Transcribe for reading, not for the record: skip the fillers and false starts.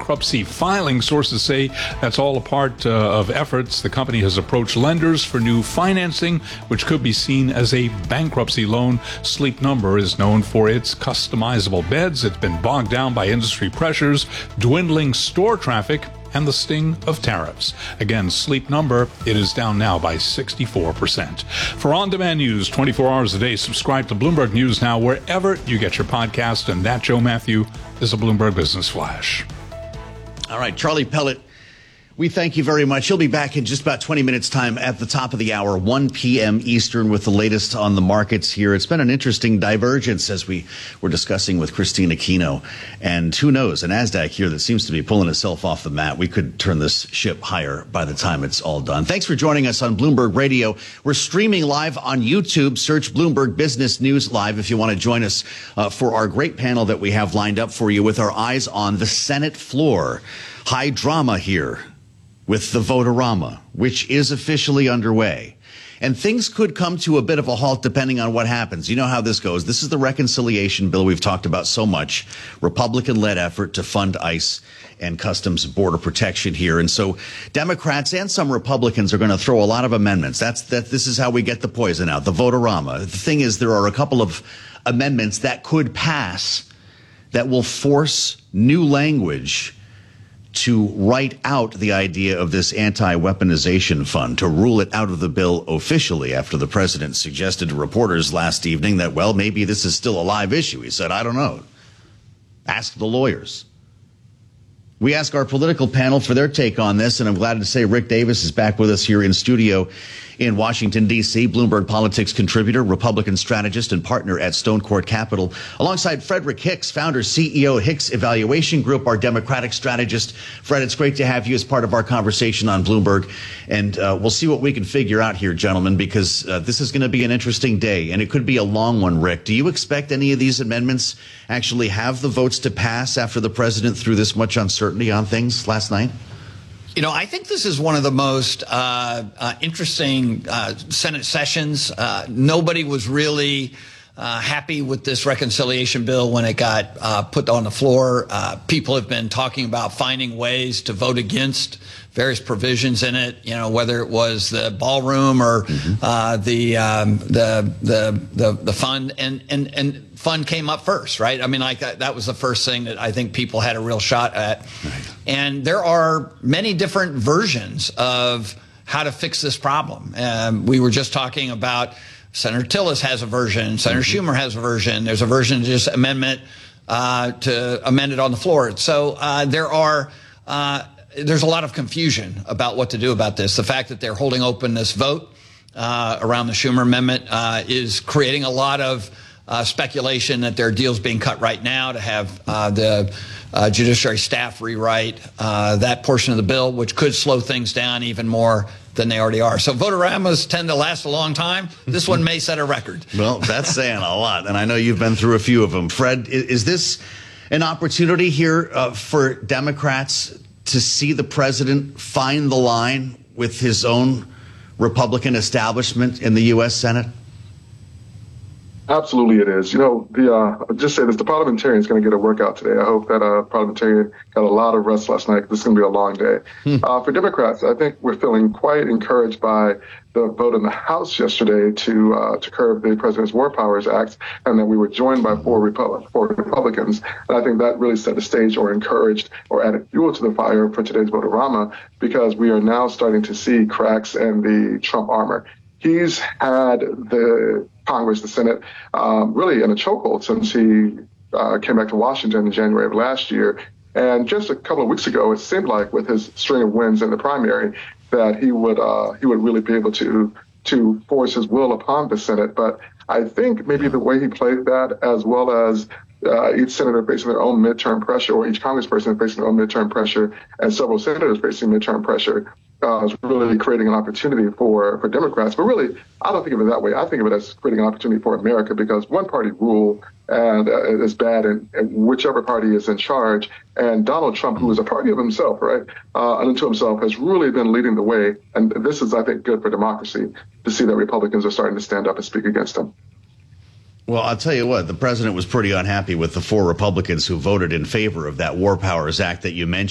bankruptcy filing. Sources say that's all a part of efforts the company has approached lenders for new financing, which could be seen as a bankruptcy loan. Sleep Number is known for its customizable beds. It's been bogged down by industry pressures, dwindling store traffic, and the sting of tariffs. Again, Sleep Number, it is down now by 64%. For on-demand news 24 hours a day, subscribe to Bloomberg News Now wherever you get your podcast. And that, Joe Matthew, is a Bloomberg Business Flash. All right, Charlie Pellet, we thank you very much. He'll be back in just about 20 minutes' time at the top of the hour, 1 p.m. Eastern, with the latest on the markets here. It's been an interesting divergence as we were discussing with Christine Aquino. And who knows, an NASDAQ here that seems to be pulling itself off the mat. We could turn this ship higher by the time it's all done. Thanks for joining us on Bloomberg Radio. We're streaming live on YouTube. Search Bloomberg Business News Live if you want to join us for our great panel that we have lined up for you with our eyes on the Senate floor. High drama here with the Vote-A-Rama, which is officially underway. And things could come to a bit of a halt depending on what happens. You know how this goes. This is the reconciliation bill we've talked about so much. Republican-led effort to fund ICE and Customs Border Protection here. And so Democrats and some Republicans are going to throw a lot of amendments. This is how we get the poison out, the Vote-A-Rama. The thing is, there are a couple of amendments that could pass that will force new language to write out the idea of this anti-weaponization fund, to rule it out of the bill officially after the president suggested to reporters last evening that, well, maybe this is still a live issue. He said, I don't know. Ask the lawyers. We ask our political panel for their take on this, and I'm glad to say Rick Davis is back with us here in studio in Washington, D.C., Bloomberg Politics contributor, Republican strategist, and partner at Stone Court Capital, alongside Frederick Hicks, founder, CEO, Hicks Evaluation Group, our Democratic strategist. Fred, it's great to have you as part of our conversation on Bloomberg, and we'll see what we can figure out here, gentlemen, because this is going to be an interesting day, and it could be a long one, Rick. Do you expect any of these amendments actually have the votes to pass after the president threw this much uncertainty on things last night? You know, I think this is one of the most interesting Senate sessions. Nobody was really happy with this reconciliation bill when it got put on the floor. People have been talking about finding ways to vote against various provisions in it, you know, whether it was the ballroom or the fund, and fund came up first, right? I mean, like that was the first thing that I think people had a real shot at. Right. And there are many different versions of how to fix this problem. We were just talking about Senator Tillis has a version, Senator Schumer has a version. There's a version of just amendment to amend it on the floor. So there's a lot of confusion about what to do about this. The fact that they're holding open this vote around the Schumer amendment is creating a lot of speculation that there are deals being cut right now to have the judiciary staff rewrite that portion of the bill, which could slow things down even more than they already are. So Vote-A-Ramas tend to last a long time. This one may set a record. Well, that's saying a lot, and I know you've been through a few of them. Fred, is this an opportunity here for Democrats to see the president find the line with his own Republican establishment in the U.S. Senate? Absolutely it is. You know, I'll just say this, the parliamentarian is going to get a workout today. I hope that parliamentarian got a lot of rest last night. This is going to be a long day. For Democrats, I think we're feeling quite encouraged by the vote in the House yesterday to curb the President's War Powers Act, and that we were joined by four Republicans. And I think that really set the stage or encouraged or added fuel to the fire for today's Vote-A-Rama, because we are now starting to see cracks in the Trump armor. He's had the Congress, the Senate, really in a chokehold since he came back to Washington in January of last year. And just a couple of weeks ago, it seemed like with his string of wins in the primary that he would really be able to force his will upon the Senate. But I think maybe the way he played that, as well as each senator facing their own midterm pressure, or each congressperson facing their own midterm pressure, and several senators facing midterm pressure, is really creating an opportunity for Democrats. But really, I don't think of it that way. I think of it as creating an opportunity for America, because one-party rule and is bad in whichever party is in charge. And Donald Trump, who is a party of himself, right, unto himself, has really been leading the way. And this is, I think, good for democracy to see that Republicans are starting to stand up and speak against him. Well, I'll tell you what, the president was pretty unhappy with the four Republicans who voted in favor of that War Powers Act that you mentioned.